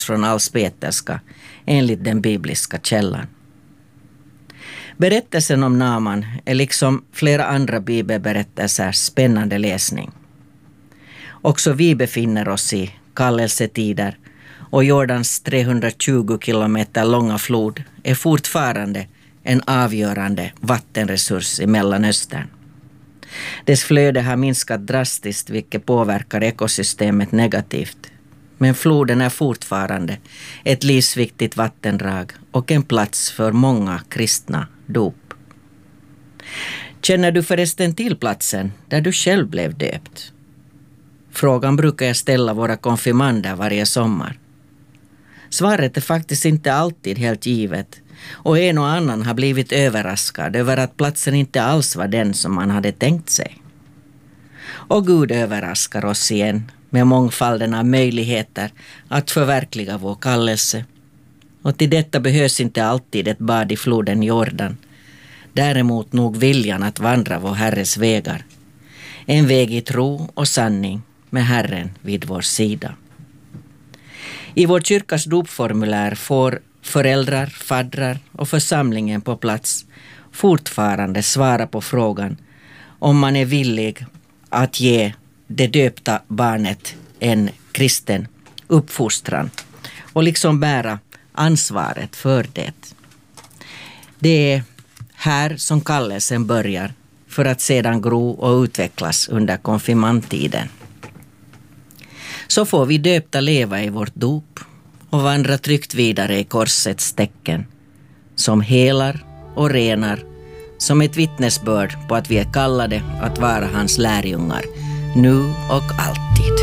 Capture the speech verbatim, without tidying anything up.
från allspeterska enligt den bibliska källan. Berättelsen om Naaman är liksom flera andra bibelberättelser spännande läsning. Också vi befinner oss i kallelsetider och Jordans trehundratjugo kilometer långa flod är fortfarande en avgörande vattenresurs i Mellanöstern. Dess flöde har minskat drastiskt, vilket påverkar ekosystemet negativt. Men floden är fortfarande ett livsviktigt vattendrag och en plats för många kristna dop. Känner du förresten till platsen där du själv blev döpt? Frågan brukar jag ställa våra konfirmander varje sommar. Svaret är faktiskt inte alltid helt givet, och en och annan har blivit överraskad över att platsen inte alls var den som man hade tänkt sig. Och Gud överraskar oss igen med mångfalden av möjligheter att förverkliga vår kallelse. Och till detta behövs inte alltid ett bad i floden Jordan. Däremot nog viljan att vandra vår Herres vägar. En väg i tro och sanning med Herren vid vår sida. I vår kyrkas dopformulär får föräldrar, faddrar och församlingen på plats fortfarande svara på frågan om man är villig att ge det döpta barnet en kristen uppfostran och liksom bära ansvaret för det. Det är här som kallelsen börjar för att sedan gro och utvecklas under konfirmandtiden. Så får vi döpta leva i vårt dop och vandra tryggt vidare i korsets tecken som helar och renar, som ett vittnesbörd på att vi är kallade att vara hans lärjungar nu och alltid.